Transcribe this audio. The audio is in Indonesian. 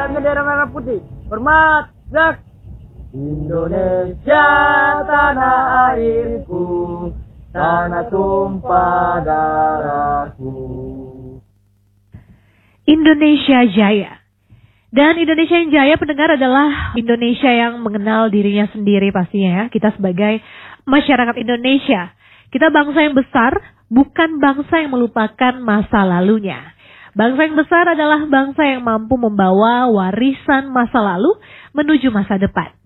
dan bendera merah putih. Hormat, jak. Indonesia tanah airku, tanah tumpah darahku. Indonesia Jaya. Dan Indonesia yang jaya pendengar adalah Indonesia yang mengenal dirinya sendiri pastinya ya. Kita sebagai masyarakat Indonesia. Kita bangsa yang besar, bukan bangsa yang melupakan masa lalunya. Bangsa yang besar adalah bangsa yang mampu membawa warisan masa lalu menuju masa depan.